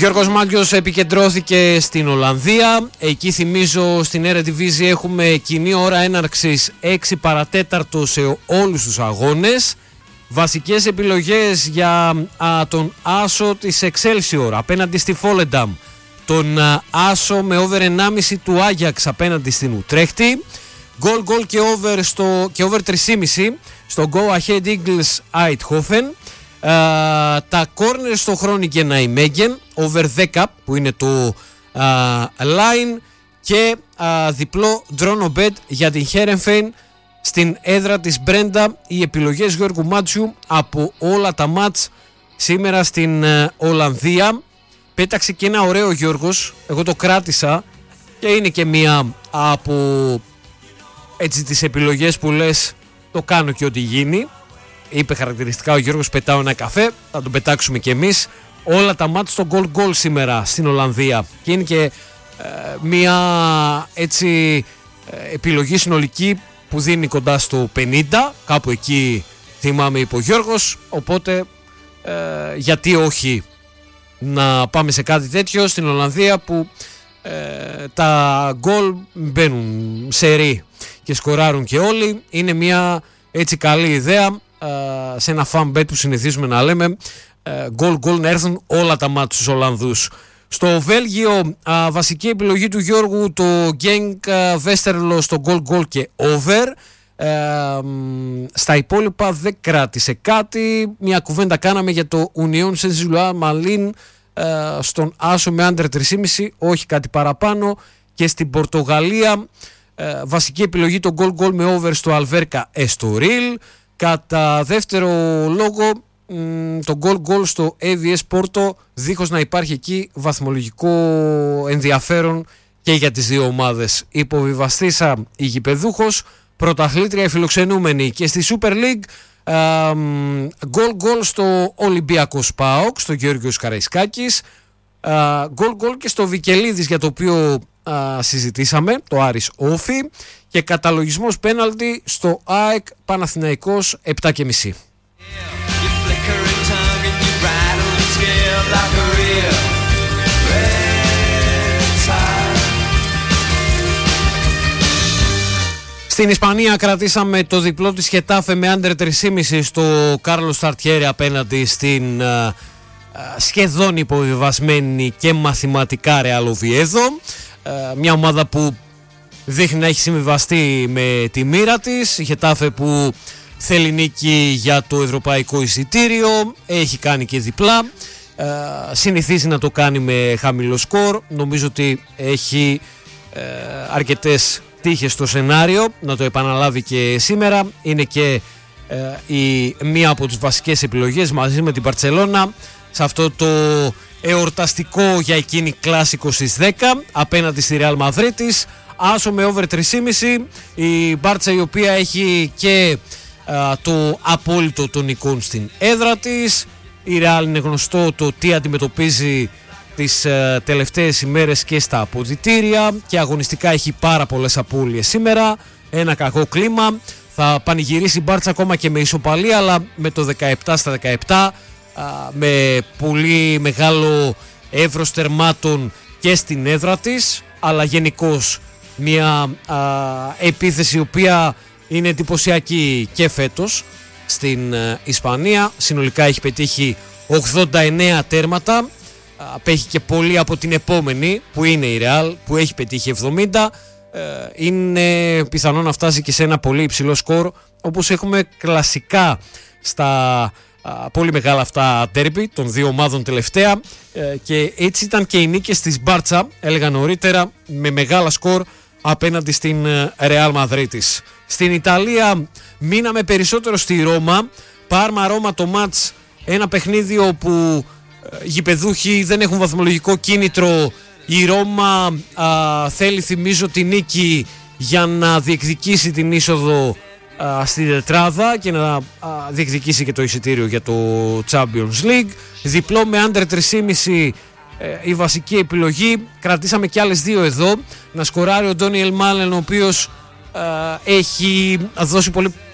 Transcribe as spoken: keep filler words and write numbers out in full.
Γιώργος Μάγκιος επικεντρώθηκε στην Ολλανδία. Εκεί θυμίζω στην Eredivisie έχουμε κοινή ώρα έναρξης έξι παρατέταρτο σε όλους τους αγώνες. Βασικές επιλογές για α, τον άσο της Excelsior απέναντι στη Volendam. Τον α, άσο με over ενάμιση του Άγιαξ απέναντι στην Ουτρέχτη. Γκολ γκολ και over, στο, και over τρία κόμμα πέντε στο Go Ahead Eagles Eindhoven. Uh, τα corners στο Groningen Nijmegen over δέκα που είναι το uh, line και uh, διπλό drone bet για την Heerenveen στην έδρα της Μπρέντα. Οι επιλογές Γιώργου Μάτσιου από όλα τα μάτς σήμερα στην uh, Ολλανδία. Πέταξε και ένα ωραίο Γιώργος, εγώ το κράτησα και είναι και μία από έτσι τις επιλογές που λες το κάνω και ό,τι γίνει. Είπε χαρακτηριστικά ο Γιώργος, πετάω ένα καφέ, θα τον πετάξουμε και εμείς. Όλα τα μάτια στο goal goal σήμερα στην Ολλανδία και είναι και ε, μια έτσι ε, επιλογή συνολική που δίνει κοντά στο πενήντα, κάπου εκεί θυμάμαι είπε ο Γιώργος, οπότε ε, γιατί όχι να πάμε σε κάτι τέτοιο στην Ολλανδία που ε, τα goal μπαίνουν σε ρί και σκοράρουν και όλοι. Είναι μια έτσι καλή ιδέα σε ένα fan bet που συνηθίζουμε να λέμε goal goal να έρθουν όλα τα μάτια στους Ολλανδούς. Στο Βέλγιο α, βασική επιλογή του Γιώργου το Genk Westerlo στο goal goal και over. ε, στα υπόλοιπα δεν κράτησε κάτι. Μια κουβέντα κάναμε για το Union Saint-Gilloise Malin ε, στον άσο με under τρία κόμμα πέντε, όχι κάτι παραπάνω. Και στην Πορτογαλία ε, βασική επιλογή το goal goal με over στο Alverca Estoril. Κατά δεύτερο λόγο το goal goal στο έι βι ες Porto, δίχως να υπάρχει εκεί βαθμολογικό ενδιαφέρον και για τις δύο ομάδες. Υποβιβαστήσα η γηπεδούχος, πρωταθλήτρια η φιλοξενούμενη. Και στη Super League goal goal στο Ολυμπιακός ΠΑΟΚ, στο Γεώργιος Καραϊσκάκης. Goal goal και στο Βικελίδης για το οποίο α, συζητήσαμε, το Άρης Όφι. Και καταλογισμός πέναλτι στο ΑΕΚ Παναθηναϊκός επτά και μισή. Στην Ισπανία κρατήσαμε το διπλό της Χετάφε με under τρία κόμμα πέντε στο Κάρλος Ταρτιέρε απέναντι στην α, α, σχεδόν υποβιβασμένη και μαθηματικά Ρεάλ Οβιέδο. Μια ομάδα που δείχνει να έχει συμβιβαστεί με τη μοίρα της. Η Χετάφε που θέλει νίκη για το ευρωπαϊκό εισιτήριο, έχει κάνει και διπλά, ε, συνηθίζει να το κάνει με χαμηλό σκορ. Νομίζω ότι έχει ε, αρκετές τύχες στο σενάριο να το επαναλάβει και σήμερα. Είναι και ε, η, μία από τις βασικές επιλογές μαζί με την Μπαρτσελώνα σε αυτό το εορταστικό για εκείνη κλάσικο στις δέκα απέναντι στη Ρεάλ Μαδρίτης. Άσο με over τρία κόμμα πέντε, η Μπάρτσα η οποία έχει και α, το απόλυτο των εικόν στην έδρα της. Η Ρεάλ είναι γνωστό το τι αντιμετωπίζει τις α, τελευταίες ημέρες και στα αποδυτήρια και αγωνιστικά έχει πάρα πολλές απώλειες σήμερα, ένα κακό κλίμα. Θα πανηγυρίσει η Μπάρτσα ακόμα και με ισοπαλία, αλλά με το δεκαεπτά στα δεκαεπτά, α, με πολύ μεγάλο εύρος τερμάτων και στην έδρα της, αλλά γενικώς μια α, επίθεση η οποία είναι εντυπωσιακή και φέτος στην α, Ισπανία. Συνολικά έχει πετύχει ογδόντα εννέα τέρματα, α, απέχει και πολύ από την επόμενη που είναι η Real που έχει πετύχει εβδομήντα. ε, είναι πιθανό να φτάσει και σε ένα πολύ υψηλό σκορ όπως έχουμε κλασικά στα α, πολύ μεγάλα αυτά ντέρμπι των δύο ομάδων τελευταία, ε, και έτσι ήταν και οι νίκες της Μπάρτσα, έλεγα νωρίτερα, με μεγάλα σκορ απέναντι στην Ρεάλ Μαδρίτης. Στην Ιταλία μείναμε περισσότερο στη Ρώμα. Πάρμα Ρώμα το μάτς, ένα παιχνίδι όπου ε, γηπεδούχοι δεν έχουν βαθμολογικό κίνητρο. Η Ρώμα α, θέλει, θυμίζω, τη νίκη για να διεκδικήσει την είσοδο α, στη τετράδα και να α, διεκδικήσει και το εισιτήριο για το Champions League. Διπλό με under τρία κόμμα πέντε η βασική επιλογή. Κρατήσαμε και άλλες δύο εδώ. Να σκοράρει ο Ντόνιελ Μάλεν, ο οποίος ε, έχει δώσει πολύ